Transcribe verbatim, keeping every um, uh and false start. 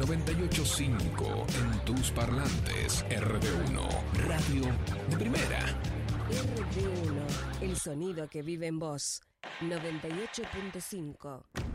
noventa y ocho punto cinco en tus parlantes. R D uno, radio de primera. R D uno, el sonido que vive en vos. noventa y ocho punto cinco.